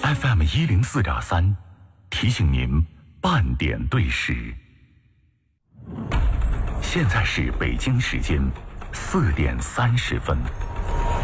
FM104.3，提醒您半点对时。现在是北京时间4点30分。